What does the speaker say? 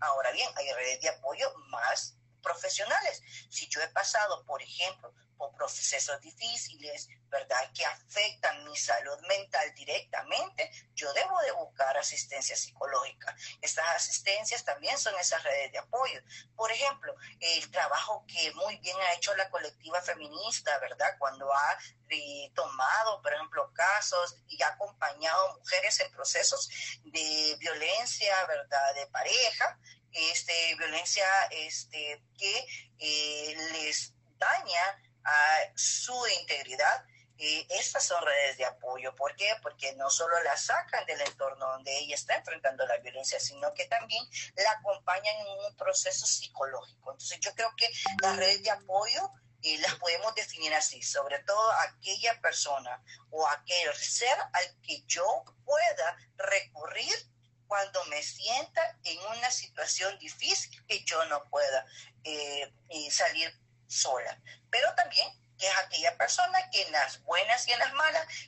Ahora bien, hay redes de apoyo más profesionales. Si yo he pasado, por ejemplo, por procesos difíciles, ¿verdad?, que afectan mi salud mental directamente, yo debo de buscar asistencia psicológica. Estas asistencias también son esas redes de apoyo. Por ejemplo, el trabajo que muy bien ha hecho la colectiva feminista, ¿verdad?, cuando ha tomado, por ejemplo, casos y ha acompañado mujeres en procesos de violencia, ¿verdad?, de pareja, violencia que les daña a su integridad. Estas son redes de apoyo. ¿Por qué? Porque no solo la sacan del entorno donde ella está enfrentando la violencia, sino que también la acompañan en un proceso psicológico. Entonces yo creo que las redes de apoyo las podemos definir así, sobre todo aquella persona o aquel ser al que yo pueda recurrir cuando me sienta en una situación difícil que yo no pueda salir sola. Pero también que es aquella persona que en las buenas y en las malas